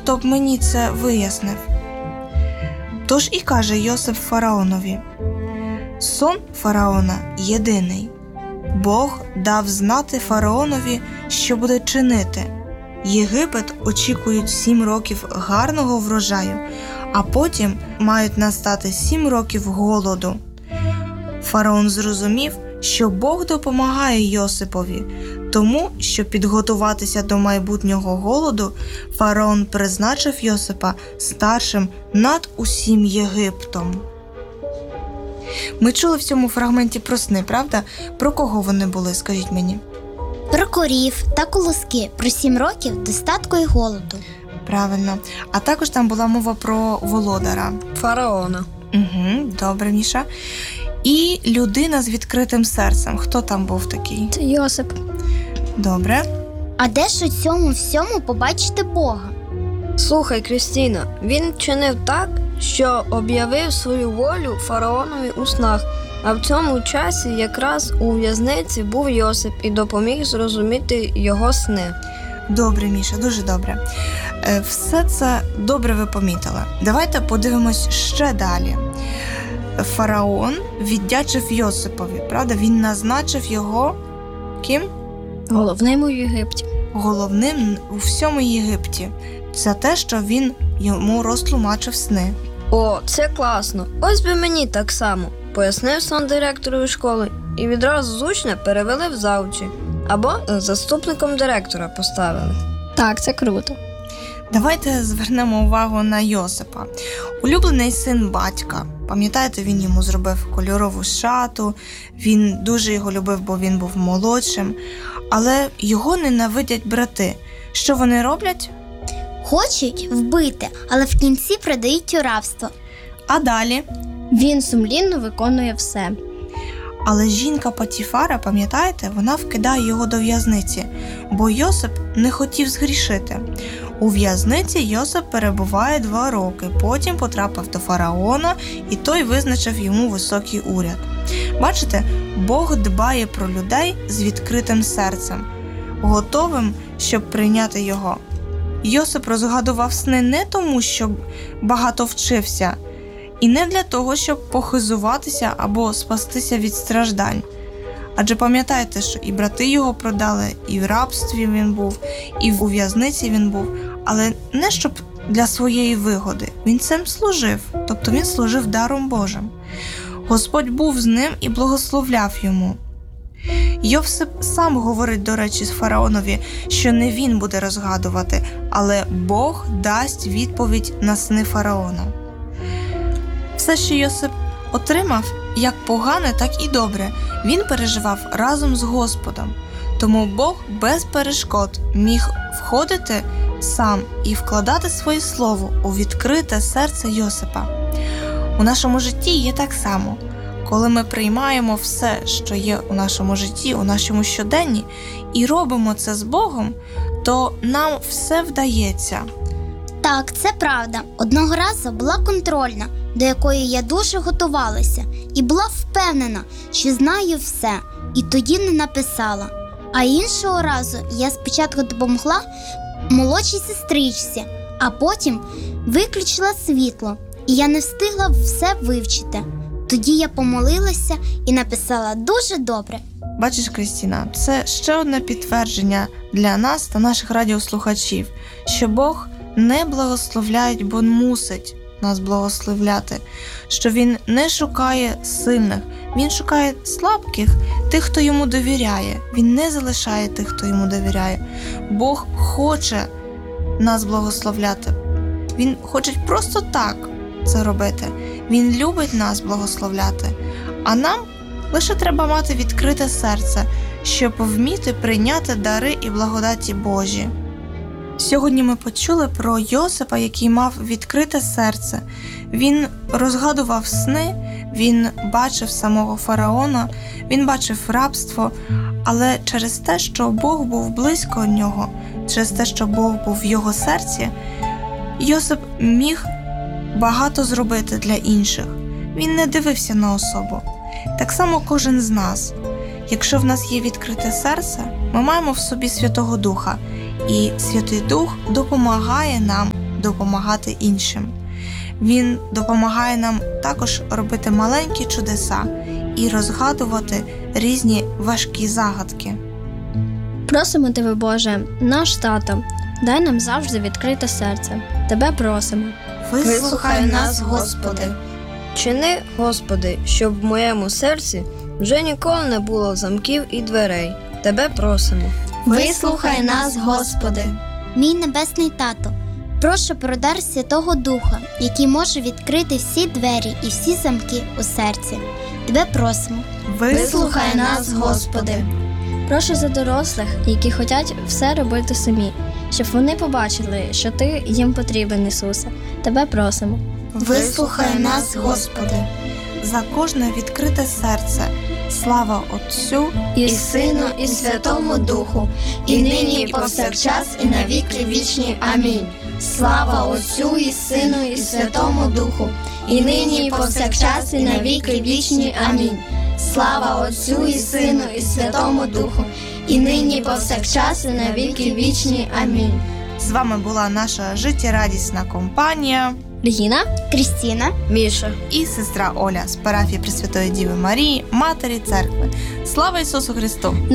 хто б мені це вияснив. Тож і каже Йосип фараонові: сон фараона єдиний. Бог дав знати фараонові, що буде чинити. Єгипет очікують 7 років гарного врожаю, а потім мають настати 7 років голоду. Фараон зрозумів, що Бог допомагає Йосипові, тому, щоб підготуватися до майбутнього голоду, фараон призначив Йосипа старшим над усім Єгиптом. Ми чули в цьому фрагменті про сни, правда? Про кого вони були, скажіть мені? Про корів та колоски, про 7 років достатку і голоду. Правильно. А також там була мова про володаря. Фараона. Угу, добре, Міша. І людина з відкритим серцем. Хто там був такий? Це Йосип. Добре. А де ж у цьому всьому побачити Бога? Слухай, Крістіна, він чинив так, що об'явив свою волю фараонові у снах, а в цьому часі якраз у в'язниці був Йосип і допоміг зрозуміти його сни. Добре, Міша, дуже добре. Все це добре ви помітили. Давайте подивимось ще далі. Фараон віддячив Йосипові, правда? Він назначив його ким? Головним у Єгипті. Головним у всьому Єгипті. За те, що він йому розтлумачив сни. О, це класно. Ось би мені так само. Пояснив сон директорові школи і відразу з учня перевели в завучі. Або заступником директора поставили. Так, це круто. Давайте звернемо увагу на Йосипа. Улюблений син батька. Пам'ятаєте, він йому зробив кольорову шату, він дуже його любив, бо він був молодшим. Але його ненавидять брати. Що вони роблять? Хочуть вбити, але в кінці продають у рабство. А далі? Він сумлінно виконує все. Але жінка Потіфара, пам'ятаєте, вона вкидає його до в'язниці, бо Йосип не хотів згрішити. У в'язниці Йосип перебуває 2 роки, потім потрапив до фараона, і той визначив йому високий уряд. Бачите, Бог дбає про людей з відкритим серцем, готовим, щоб прийняти його. Йосип розгадував сни не тому, що багато вчився, і не для того, щоб похизуватися або спастися від страждань. Адже пам'ятаєте, що і брати його продали, і в рабстві він був, і у в'язниці він був, але не щоб для своєї вигоди. Він цим служив, тобто він служив даром Божим. Господь був з ним і благословляв йому. Йосип сам говорить, до речі, з фараонові, що не він буде розгадувати, але Бог дасть відповідь на сни фараона. Все, що Йосип отримав, як погане, так і добре, він переживав разом з Господом. Тому Бог без перешкод міг входити сам і вкладати своє слово у відкрите серце Йосипа. У нашому житті є так само. Коли ми приймаємо все, що є у нашому житті, у нашому щоденні, і робимо це з Богом, то нам все вдається. Так, це правда. Одного разу була контрольна, до якої я дуже готувалася, і була впевнена, що знаю все, і тоді не написала. А іншого разу я спочатку допомогла молодшій сестричці, а потім виключила світло, і я не встигла все вивчити. Тоді я помолилася і написала дуже добре. Бачиш, Крістіна, це ще одне підтвердження для нас та наших радіослухачів, що Бог не благословляє, бо мусить нас благословляти, що Він не шукає сильних, Він шукає слабких, тих, хто йому довіряє. Він не залишає тих, хто йому довіряє. Бог хоче нас благословляти. Він хоче просто так це робити. Він любить нас благословляти. А нам лише треба мати відкрите серце, щоб вміти прийняти дари і благодаті Божі. Сьогодні ми почули про Йосипа, який мав відкрите серце. Він розгадував сни, він бачив самого фараона, він бачив рабство, але через те, що Бог був близько нього, через те, що Бог був в його серці, Йосип міг багато зробити для інших. Він не дивився на особу. Так само кожен з нас. Якщо в нас є відкрите серце, ми маємо в собі Святого Духа, і Святий Дух допомагає нам допомагати іншим. Він допомагає нам також робити маленькі чудеса і розгадувати різні важкі загадки. Просимо Тебе, Боже, наш тато, дай нам завжди відкрите серце. Тебе просимо. Вислухай нас, Господи. Чини, Господи, щоб в моєму серці вже ніколи не було замків і дверей. Тебе просимо. Вислухай нас, Господи. Мій небесний тато, прошу про дар Святого Духа, який може відкрити всі двері і всі замки у серці. Тебе просимо. Вислухай нас, Господи. Прошу за дорослих, які хочуть все робити самі, щоб вони побачили, що Ти їм потрібен, Ісусе. Тебе просимо. Вислухай нас, Господи. За кожне відкрите серце. Слава Отцю І Сину, і Святому Духу, і нині, і повсякчас, і на віки вічні. Амінь. Слава Отцю, і Сину, і Святому Духу, і нині, і повсякчас, і на віки вічні. Амінь. Слава Отцю, і Сину, і Святому Духу, і нині, і повсякчас, і на віки вічні. Амінь. З вами була наша життєрадісна компанія Регіна? Крістіна. Міша. і сестра Оля з парафії Пресвятої Діви Марії, Матері Церкви. Слава Ісусу Христу!